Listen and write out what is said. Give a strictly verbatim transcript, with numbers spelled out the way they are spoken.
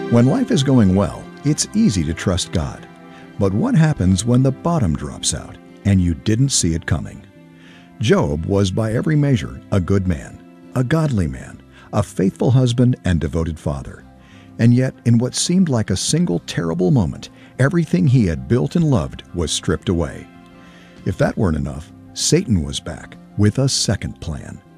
When life is going well, it's easy to trust God. But what happens when the bottom drops out and you didn't see it coming? Job was by every measure a good man, a godly man, a faithful husband and devoted father. And yet, in what seemed like a single terrible moment, everything he had built and loved was stripped away. If that weren't enough, Satan was back with a second plan.